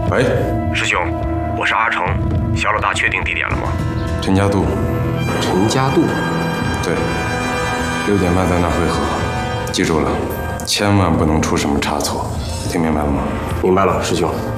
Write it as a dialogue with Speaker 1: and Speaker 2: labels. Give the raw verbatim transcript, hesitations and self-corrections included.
Speaker 1: 喂，
Speaker 2: 师兄，我是阿成，小老大确定地点了吗？
Speaker 1: 陈家渡。
Speaker 3: 陈家渡。
Speaker 1: 对，六点半在那儿汇合。记住了，千万不能出什么差错，听明白了吗？
Speaker 3: 明白了，师兄。